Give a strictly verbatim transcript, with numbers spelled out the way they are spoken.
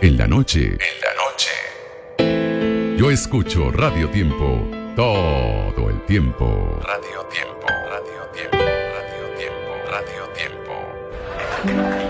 En la noche. En la noche. Yo escucho Radio Tiempo todo el tiempo. Radio Tiempo, Radio Tiempo, Radio Tiempo, Radio Tiempo.